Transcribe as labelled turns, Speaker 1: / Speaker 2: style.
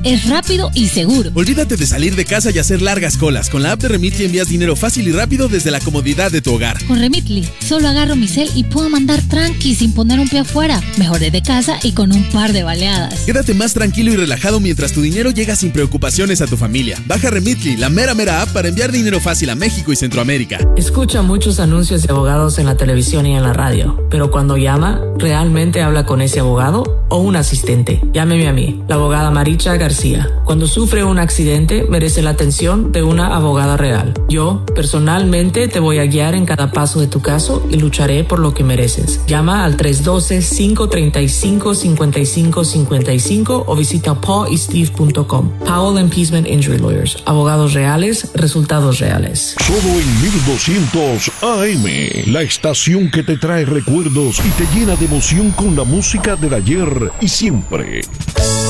Speaker 1: es rápido y seguro.
Speaker 2: Olvídate de salir de casa y hacer largas colas. Con la app de Remitly envías dinero fácil y rápido desde la comodidad de tu hogar.
Speaker 1: Con Remitly, solo agarro mi cel y puedo mandar tranqui sin poner un pie afuera. Mejor desde casa y con un par de baleadas.
Speaker 2: Quédate más tranquilo y relajado mientras tu dinero llega sin preocupaciones a tu familia. Baja Remitly, la mera app para enviar dinero fácil a México y Centroamérica.
Speaker 3: Escucha muchos anuncios de abogados en la televisión y en la radio, pero cuando llama, ¿realmente habla con ese abogado o un asistente? Llámeme a mí, la abogada Maricha García. Cuando sufre un accidente, merece la atención de una abogada real. Yo, personalmente, te voy a guiar en cada paso de tu caso y lucharé por lo que mereces. Llama al 312-535-5555 o visita paulandsteve.com. Powell and Peaceman Injury Lawyers. Abogados reales, resultados reales.
Speaker 4: Solo en 1200 AM, la estación que te trae recuerdos y te llena de emoción con la música del ayer y siempre.